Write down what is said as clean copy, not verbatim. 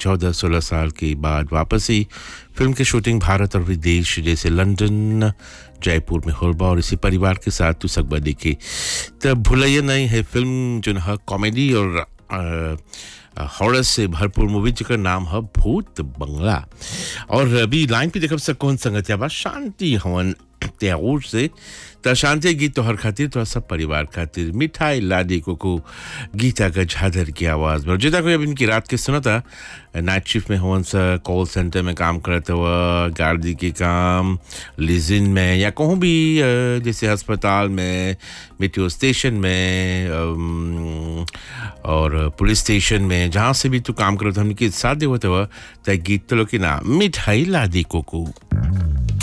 14-16 साल के बाद वापसी फिल्म की शूटिंग भारत और विदेश जैसे लंदन जयपुर में होलबा और इसी परिवार के साथ तू सकबा देखे तब भुलैया नहीं है फिल्म जो है कॉमेडी और हॉरर से भरपूर मूवी जिसका नाम है भूत बंगला। और अभी लाइन पे देखब सब कौन संगत बा शांति हवन त्यागूर से त शांति गीत तोहर खातिर तो सब परिवार खातिर मिठाई लादी को गीता का झादर की आवाज़ में जितना कोई अब इनकी रात के सुना था नाइट शिफ्ट में होवन सा कॉल सेंटर में काम करते हुआ गाड़ी के काम लिजिन में या कहूँ भी जैसे अस्पताल में मेट्रो स्टेशन में और पुलिस स्टेशन में जहाँ से भी तू काम करो तो हमने साथ दे होता हुआ तय गीत तो लोग की ना मिठाई लादी को